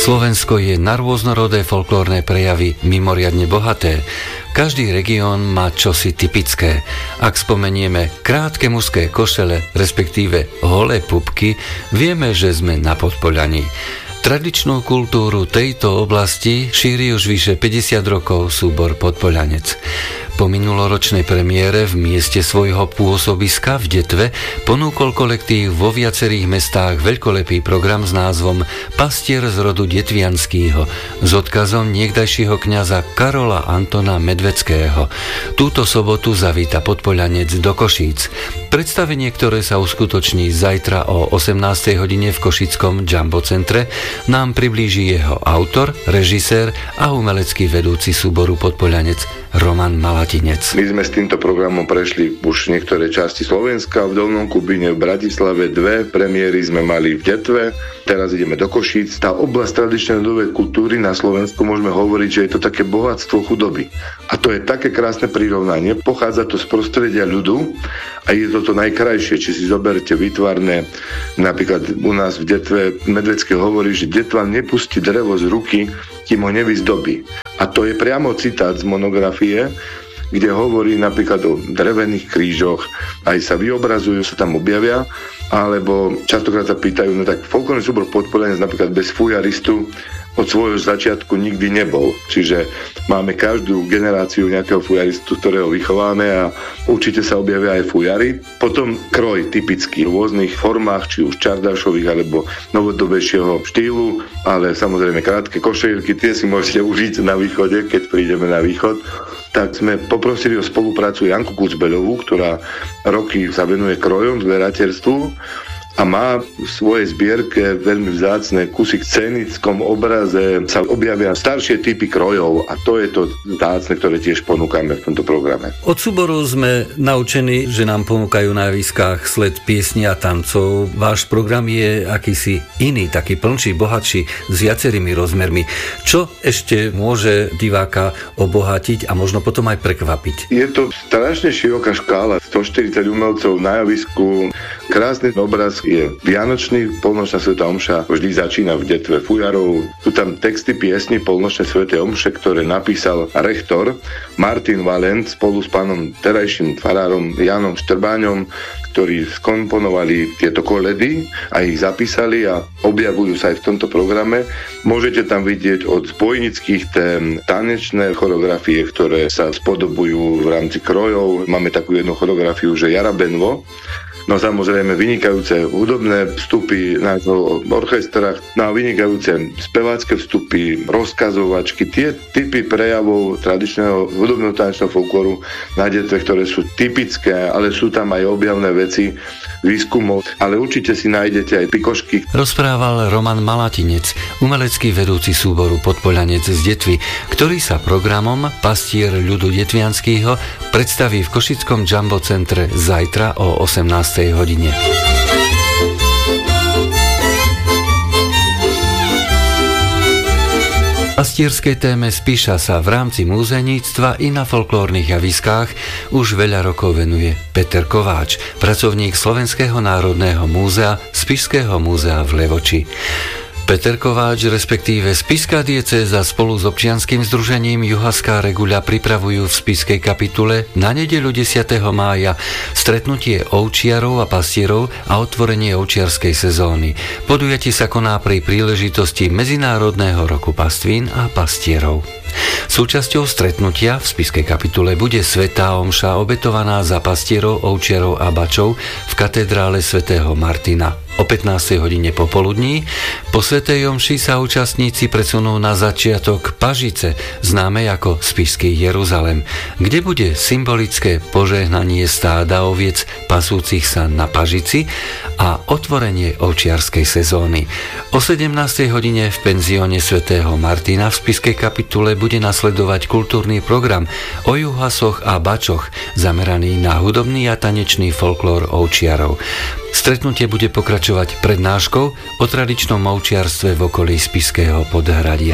Slovensko je na rôznorodé folklórne prejavy mimoriadne bohaté. Každý región má čosi typické. Ak spomenieme krátke mužské košele, respektíve holé pupky, vieme, že sme na Podpoľaní. Tradičnú kultúru tejto oblasti šíri už vyše 50 rokov súbor Podpoľanec. Po minuloročnej premiére v mieste svojho pôsobiska v Detve ponúkol kolektív vo viacerých mestách veľkolepý program s názvom Pastier z rodu Detvianskýho s odkazom niekdajšieho kňaza Karola Antona Medveckého. Túto sobotu zavíta Podpoľanec do Košíc. Predstavenie, ktoré sa uskutoční zajtra o 18. hodine v košickom Jumbo centre, nám priblíži jeho autor, režisér a umelecký vedúci súboru Podpoľanec Roman Malatinec. My sme s týmto programom prešli už niektoré časti Slovenska, v Dolnom Kubíne, v Bratislave, 2 premiéry sme mali v Detve, teraz ideme do Košíc. Tá oblasť tradičnej ľudovej kultúry na Slovensku môžeme hovoriť, že je to také bohatstvo chudoby. A to je také krásne prirovnanie. Pochádza to z prostredia ľudu a je to najkrajšie. Či si zoberte výtvarné, napríklad u nás v Detve Medvecké hovorí, že Detva nepustí drevo z ruky, kým ho nevyzdobí. A to je priamo citát z monografie, kde hovorí napríklad o drevených krížoch, aj sa vyobrazujú, sa tam objavia, alebo častokrát sa pýtajú, no tak folklórny súbor Podpoľanec napríklad bez fujaristu od svojho začiatku nikdy nebol. Čiže máme každú generáciu nejakého fujaristu, ktorého vychováme a určite sa objavia aj fujary. Potom kroj typický v rôznych formách, či už čardášových alebo novodobejšieho štýlu, ale samozrejme krátke košelky, tie si môžete užiť na východe, keď prídeme na východ. Tak sme poprosili o spoluprácu Janku Kucbeľovú, ktorá roky sa venuje krojom, zberateľstvu a má v svojej zbierke veľmi vzácne kusy. V scenickom obraze sa objavia staršie typy krojov a to je to vzácne, ktoré tiež ponúkame v tomto programe. Od súboru sme naučení, že nám ponúkajú na javiskách sled piesní a tancov. Váš program je akýsi iný, taký plnší, bohatší, s viacerými rozmermi. Čo ešte môže diváka obohatiť a možno potom aj prekvapiť? Je to strašne široká škála, 140 umelcov na javisku. Krásny obraz je vianočný, polnočná svätá omša vždy začína v Detve fujarov. Sú tam texty piesni polnočnej svätej omše, ktoré napísal rektor Martin Valent spolu s pánom terajším farárom Jánom Štrbáňom, ktorí skomponovali tieto koledy a ich zapísali a objavujú sa aj v tomto programe. Môžete tam vidieť od spojnických tém tanečné choreografie, ktoré sa spodobujú v rámci krojov. Máme takú jednu choreografiu, že Jara Benvo. No samozrejme vynikajúce hudobné vstupy na orchestrách, no a vynikajúce spevácké vstupy, rozkazovačky, tie typy prejavov tradičného hudobného tanečného folklóru na Detve, ktoré sú typické, ale sú tam aj objavné veci výskumov, ale určite si nájdete aj pikošky. Rozprával Roman Malatinec, umelecký vedúci súboru Podpoľanec z Detvy, ktorý sa programom Pastier ľudu Detvianskýho predstaví v košickom Jumbo centre zajtra o 18. hodine. Pastierskej téme spíša sa v rámci múzeníctva i na folklórnych javiskách už veľa rokov venuje Peter Kováč, pracovník Slovenského národného múzea Spišského múzea v Levoči. Peter Kováč, respektíve Spišská diecéza spolu s občianskym združením Juhaská regulia pripravujú v spišskej kapitule na nedeľu 10. mája stretnutie ovčiarov a pastierov a otvorenie ovčiarskej sezóny. Podujatie sa koná pri príležitosti Medzinárodného roku pastvín a pastierov. Súčasťou stretnutia v spišskej kapitule bude svätá omša obetovaná za pastierov, ovčiarov a bačov v katedrále svätého Martina. O 15. hodine popoludní po svätej omši sa účastníci presunú na začiatok Pažice, známe ako Spišský Jeruzalem, kde bude symbolické požehnanie stáda oviec pasúcich sa na Pažici a otvorenie ovčiarskej sezóny. O 17. hodine v penzióne svätého Martina v spišskej kapitule bude nasledovať kultúrny program o juhasoch a bačoch zameraný na hudobný a tanečný folklór ovčiarov. Stretnutie bude pokračovať prednáškou o tradičnom ovčiarstve v okolí Spišského Podhradia.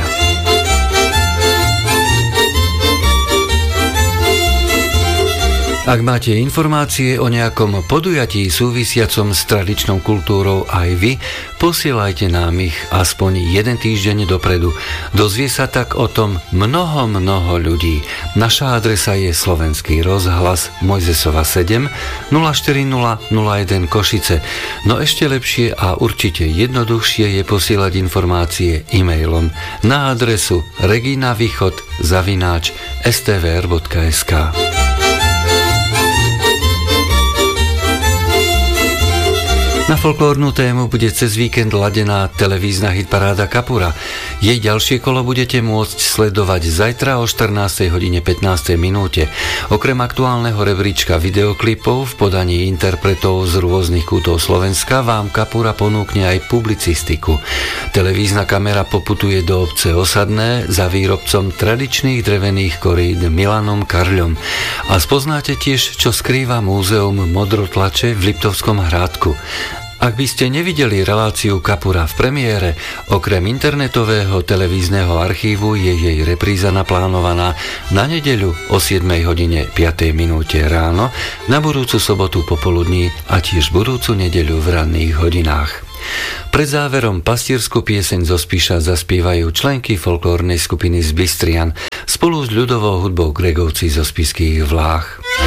Ak máte informácie o nejakom podujatí súvisiacom s tradičnou kultúrou aj vy, posielajte nám ich aspoň jeden týždeň dopredu. Dozvie sa tak o tom mnoho ľudí. Naša adresa je Slovenský rozhlas Mojzesova 7 040 01 Košice. No ešte lepšie a určite jednoduchšie je posielať informácie e-mailom na adresu reginavichod@stvr.sk. Na folklórnu tému bude cez víkend ladená televízna hitparáda Kapura. Jej ďalšie kolo budete môcť sledovať zajtra o 14:15 minúte. Okrem aktuálneho rebríčka videoklipov v podaní interpretov z rôznych kútov Slovenska vám Kapura ponúkne aj publicistiku. Televízna kamera poputuje do obce Osadné za výrobcom tradičných drevených korít Milanom Karľom. A spoznáte tiež, čo skrýva múzeum Modrotlače v Liptovskom Hrádku. Ak by ste nevideli reláciu Kapura v premiére, okrem internetového televízneho archívu je jej repríza naplánovaná na nedeľu o 7:05 ráno, na budúcu sobotu popoludní a tiež budúcu nedeľu v ranných hodinách. Pred záverom pastierskú pieseň zo Spiša zaspievajú členky folklórnej skupiny z Bystrian spolu s ľudovou hudbou Gregovci zo Spišských Vlách.